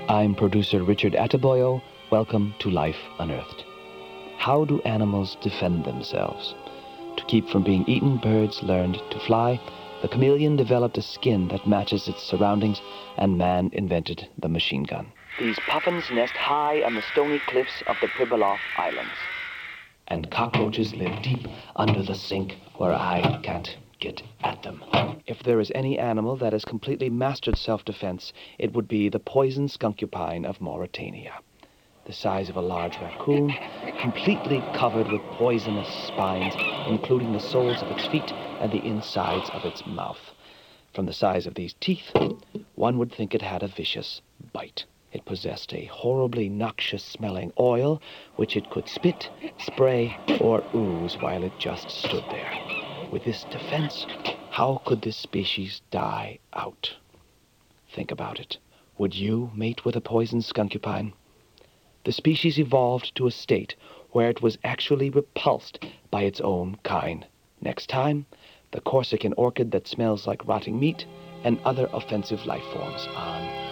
I'm producer Richard Ataboyo. Welcome to Life Unearthed. How do animals defend themselves? To keep from being eaten, birds learned to fly. The chameleon developed a skin that matches its surroundings, and man invented the machine gun. These puffins nest high on the stony cliffs of the Pribilof Islands. And cockroaches live deep under the sink where I can't get at them. If there is any animal that has completely mastered self-defense, it would be the poison skunkupine of Mauritania. The size of a large raccoon, completely covered with poisonous spines, including the soles of its feet and the insides of its mouth. From the size of these teeth, one would think it had a vicious bite. It possessed a horribly noxious-smelling oil, which it could spit, spray, or ooze while it just stood there. With this defense, how could this species die out? Think about it. Would you mate with a poisoned skunkupine? The species evolved to a state where it was actually repulsed by its own kind. Next time, the Corsican orchid that smells like rotting meat and other offensive life forms on